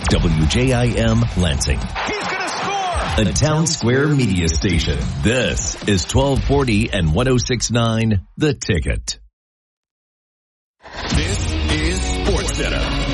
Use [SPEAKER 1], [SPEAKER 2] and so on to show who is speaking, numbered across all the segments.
[SPEAKER 1] WJIM Lansing.
[SPEAKER 2] He's going to score!
[SPEAKER 1] The Town Square Media Station. This is 1240 and 106.9 The Ticket.
[SPEAKER 2] This is SportsCenter.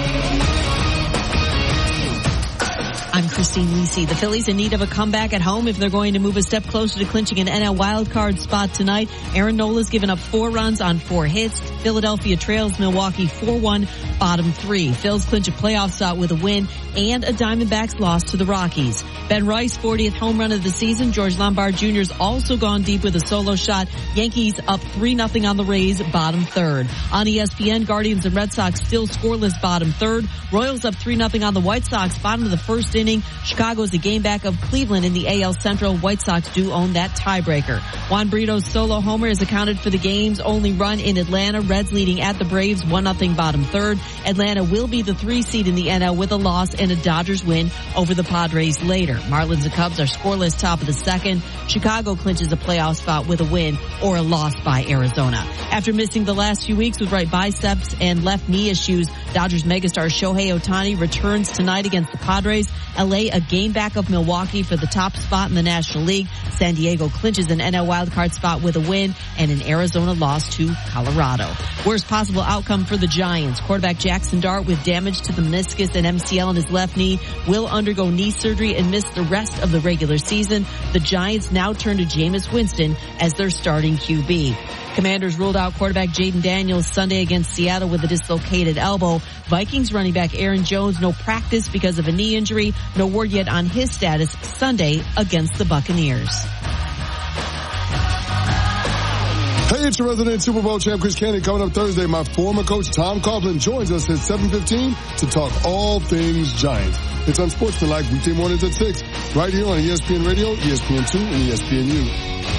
[SPEAKER 3] I'm Christine Lisi. The Phillies in need of a comeback at home if they're going to move a step closer to clinching an NL wildcard spot tonight. Aaron Nola's given up 4 runs on 4 hits. Philadelphia trails Milwaukee 4-1, bottom 3. Phils clinch a playoff spot with a win and a Diamondbacks loss to the Rockies. Ben Rice, 40th home run of the season. George Lombard Jr.'s also gone deep with a solo shot. Yankees up 3-0 on the Rays, bottom 3rd. On ESPN, Guardians and Red Sox still scoreless, bottom 3rd. Royals up 3-0 on the White Sox, bottom of the first inning. Chicago's a game back of Cleveland in the AL Central. White Sox do own that tiebreaker. Juan Brito's solo homer is accounted for the game's only run in Atlanta. Reds leading at the Braves 1-0 bottom 3rd. Atlanta will be the 3 seed in the NL with a loss and a Dodgers win over the Padres later. Marlins and Cubs are scoreless top of the 2nd. Chicago clinches a playoff spot with a win or a loss by Arizona. After missing the last few weeks with right biceps and left knee issues, Dodgers megastar Shohei Ohtani returns tonight against the Padres. LA a game back of Milwaukee for the top spot in the National League. San Diego clinches an NL wildcard spot with a win and an Arizona loss to Colorado. Worst possible outcome for the Giants. Quarterback Jackson Dart with damage to the meniscus and MCL in his left knee will undergo knee surgery and miss the rest of the regular season. The Giants now turn to Jameis Winston as their starting QB. Commanders ruled out quarterback Jaden Daniels Sunday against Seattle with a dislocated elbow. Vikings running back Aaron Jones, no practice because of a knee injury. No word yet on his status Sunday against the Buccaneers.
[SPEAKER 4] Hey, it's your resident Super Bowl champ Chris Cannon. Coming up Thursday, my former coach Tom Coughlin joins us at 7:15 to talk all things Giants. It's Unsportsmanlike weekday mornings at 6, right here on ESPN Radio, ESPN2, and ESPNU.